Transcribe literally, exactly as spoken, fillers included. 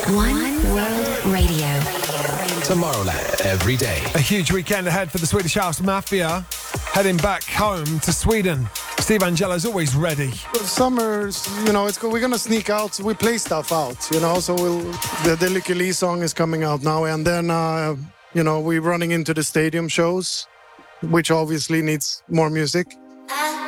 One World Radio. Tomorrowland every day. A huge weekend ahead for the Swedish House Mafia. Heading back home to Sweden. Steve Angelo's always ready. Summer's, you know, it's go- we're gonna sneak out. We play stuff out, you know. So we'll the, the Lykke Li song is coming out now, and then uh, you know we're running into the stadium shows, which obviously needs more music.